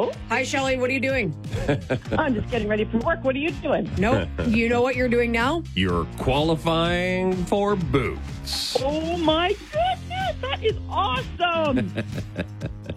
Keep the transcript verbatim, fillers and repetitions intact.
Hello? Hi, Shelley. What are you doing? I'm just getting ready for work. What are you doing? Nope. You know what you're doing now? You're qualifying for Boots. Oh, my goodness. That is awesome.